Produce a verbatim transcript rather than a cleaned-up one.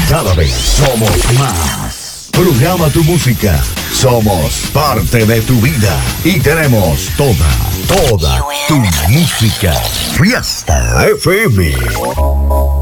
Cada vez somos más. Programa tu música. Somos parte de tu vida. Y tenemos toda, toda tu música. Fiesta F M.